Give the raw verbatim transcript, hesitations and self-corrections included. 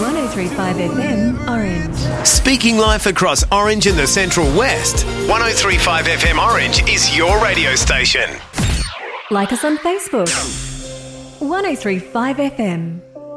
one oh three point five F M, Orange. Speaking life across Orange and the Central West, one oh three point five F M Orange is your radio station. Like us on Facebook. one oh three point five F M.